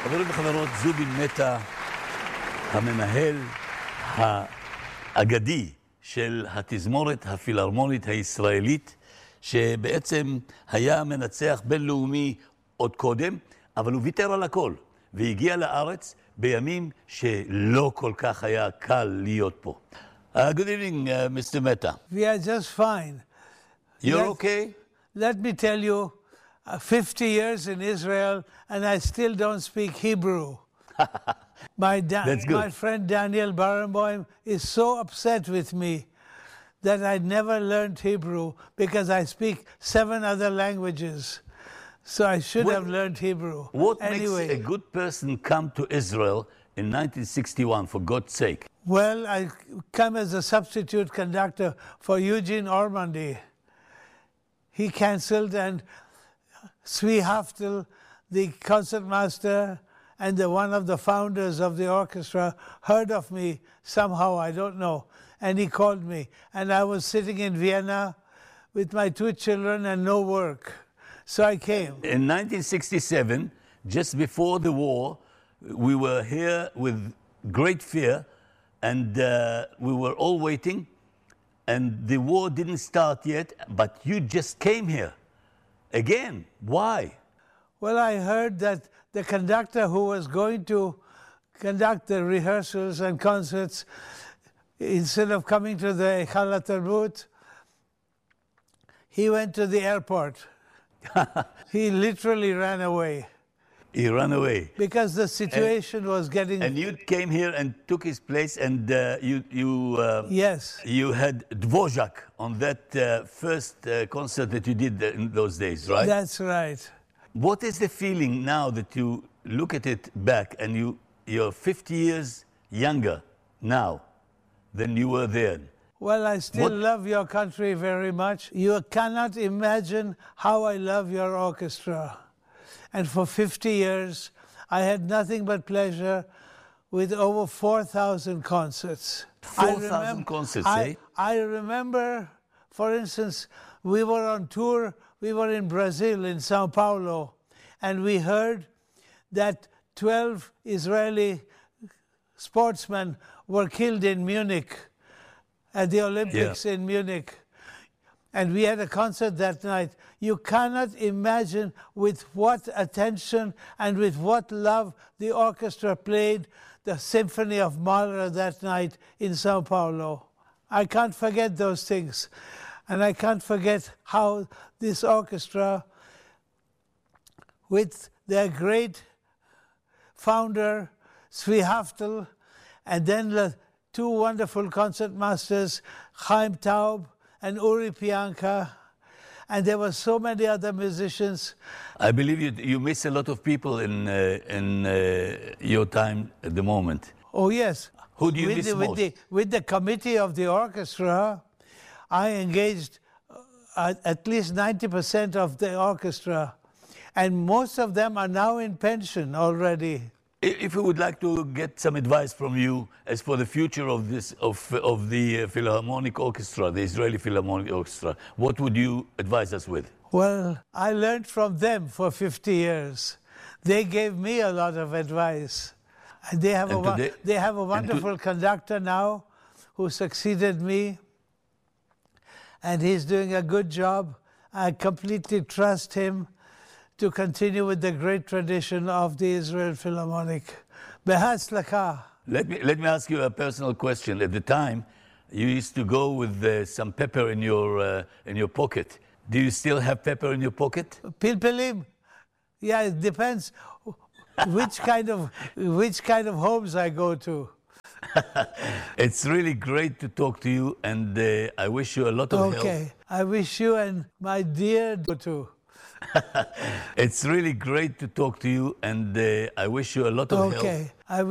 חברים וחברות, זובין מטה, המנהל האגדי של התזמורת הפילהרמונית הישראלית, שבעצם היה מנצח בינלאומי עוד קודם, אבל הוא ויתר על הכל, והגיע לארץ בימים שלא כל כך היה קל להיות פה. Good evening, Mr. Mehta. We are just fine. You're okay? Let me tell you, 50 years in Israel, and I still don't speak Hebrew. That's good. My friend Daniel Barenboim is so upset with me that I never learned Hebrew because I speak 7 other languages. So I should have learned Hebrew. What Anyway, makes a good person come to Israel in 1961, for God's sake? well, I come as a substitute conductor for Eugene Ormandy. He cancelled, and Zvi Haftel, the concertmaster and one of the founders of the orchestra, heard of me somehow, I don't know, and he called me. And I was sitting in Vienna with my 2 children and no work. So I came. In 1967, just before the war, we were here with great fear, and we were all waiting, and the war didn't start yet, but you just came here. Again, why? Well, I heard that the conductor who was going to conduct the rehearsals and concerts, instead of coming to the Eichal HaTarbūt, he went to the airport. He literally ran away He ran away. because the situation was getting... And you came here and took his place, and Yes. you had Dvorak on that first concert that you did in those days, right? That's right. What is the feeling now that you look at it back and you're 50 years younger now than you were then? Well, I still What- love your country very much. You cannot imagine how I love your orchestra. And for 50 years, I had nothing but pleasure with over 4,000 concerts. 4,000 concerts, eh? I remember, for instance, we were on tour, we were in Brazil, in Sao Paulo, and we heard that 12 Israeli sportsmen were killed in Munich, at the Olympics in Munich. And we had a concert that night. You cannot imagine with what attention and with what love the orchestra played the Symphony of Mahler that night in Sao Paulo. I can't forget those things. And I can't forget how this orchestra, with their great founder, Zvi Haftel, and then the 2 wonderful concertmasters, Chaim Taub and Uri Pianka, and there were so many other musicians. I believe you miss a lot of people in your time at the moment. Oh yes. Who do you miss most? With the committee of the orchestra, I engaged at least 90% of the orchestra, and most of them are now in pension already. If we would like to get some advice from you as for the future of the Philharmonic Orchestra, the Israeli Philharmonic Orchestra, what would you advise us with? Well, I learned from them for 50 years. They gave me a lot of advice. And they have a wonderful conductor now who succeeded me, and he's doing a good job. I completely trust him to continue with the great tradition of the Israel Philharmonic. Behatzlacha. Let me ask you a personal question. At the time, you used to go with some pepper in your pocket. Do you still have pepper in your pocket? Pilpelim? Yeah, it depends which kind of homes I go to. It's really great to talk to you, and I wish you a lot of health. Okay, I wish you and my dear too. It's really great to talk to you, and I wish you a lot of health. Okay.